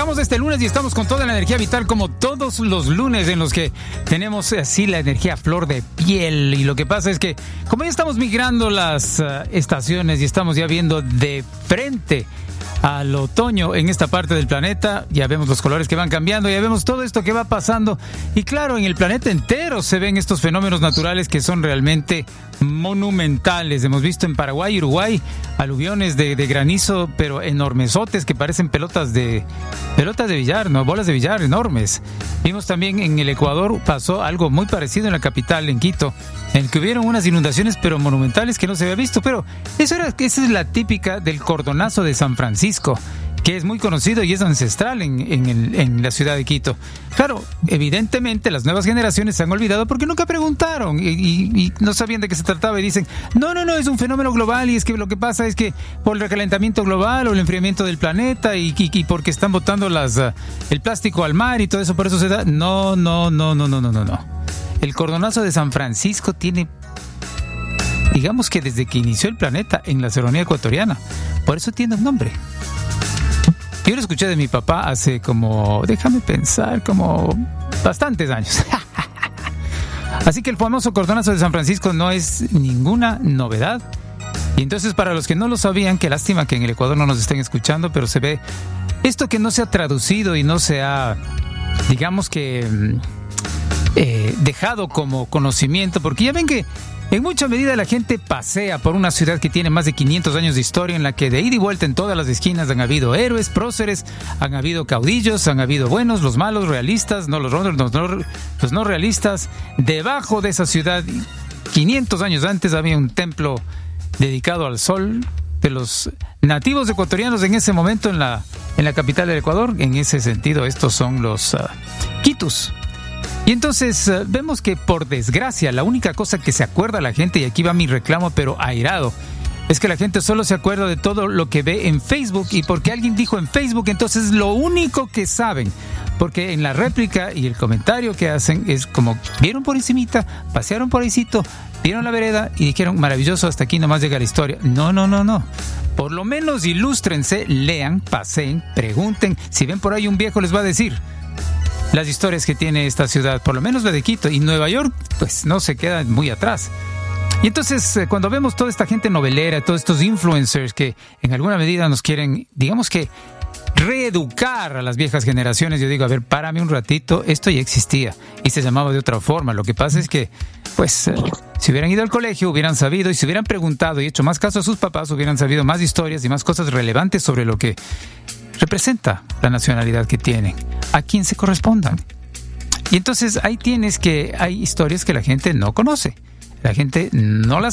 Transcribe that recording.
Estamos este lunes y estamos con toda la energía vital como todos los lunes en los que tenemos así la energía a flor de piel. Y lo que pasa es que como ya estamos migrando las estaciones y estamos ya viendo de frente al otoño en esta parte del planeta, ya vemos los colores que van cambiando, ya vemos todo esto que va pasando y claro, en el planeta entero se ven estos fenómenos naturales que son realmente monumentales. Hemos visto en Paraguay y Uruguay aluviones de granizo, pero enormesotes que parecen pelotas de billar, no, bolas de billar enormes. Vimos también en el Ecuador, pasó algo muy parecido en la capital, en Quito, en el que hubieron unas inundaciones pero monumentales que no se había visto, pero esa es la típica del cordonazo de San Francisco, que es muy conocido y es ancestral en la ciudad de Quito. Claro, evidentemente las nuevas generaciones se han olvidado porque nunca preguntaron y no sabían de qué se trataba y dicen, no, es un fenómeno global y es que lo que pasa es que por el recalentamiento global o el enfriamiento del planeta y porque están botando el plástico al mar y todo eso, por eso se da. No. El cordonazo de San Francisco tiene, digamos que desde que inició el planeta en la serranía ecuatoriana, por eso tiene un nombre. Yo lo escuché de mi papá hace como bastantes años. Así que el famoso cordonazo de San Francisco no es ninguna novedad. Y entonces, para los que no lo sabían, qué lástima que en el Ecuador no nos estén escuchando, pero se ve esto que no se ha traducido y no se ha, digamos que, dejado como conocimiento, porque ya ven que en mucha medida la gente pasea por una ciudad que tiene más de 500 años de historia, en la que de ida y vuelta en todas las esquinas han habido héroes, próceres, han habido caudillos, han habido buenos, los malos, realistas, los no realistas. Debajo de esa ciudad, 500 años antes, había un templo dedicado al sol de los nativos ecuatorianos en ese momento en la capital del Ecuador. En ese sentido, estos son los quitus. Y entonces vemos que, por desgracia, la única cosa que se acuerda la gente, y aquí va mi reclamo pero airado, es que la gente solo se acuerda de todo lo que ve en Facebook, y porque alguien dijo en Facebook, entonces lo único que saben, porque en la réplica y el comentario que hacen es como, vieron por encimita, pasearon por ahícito, vieron la vereda y dijeron, maravilloso, hasta aquí nomás llega la historia. No. Por lo menos ilústrense, lean, paseen, pregunten. Si ven por ahí un viejo les va a decir las historias que tiene esta ciudad, por lo menos la de Quito. Y Nueva York, pues no se queda muy atrás. Y entonces, cuando vemos toda esta gente novelera, todos estos influencers que en alguna medida nos quieren, digamos que, reeducar a las viejas generaciones, yo digo, a ver, párame un ratito, esto ya existía y se llamaba de otra forma. Lo que pasa es que, pues, si hubieran ido al colegio, hubieran sabido, y si hubieran preguntado y hecho más caso a sus papás, hubieran sabido más historias y más cosas relevantes sobre lo que representa la nacionalidad que tienen, a quien se correspondan. Y entonces ahí tienes que hay historias que la gente no conoce, la gente no las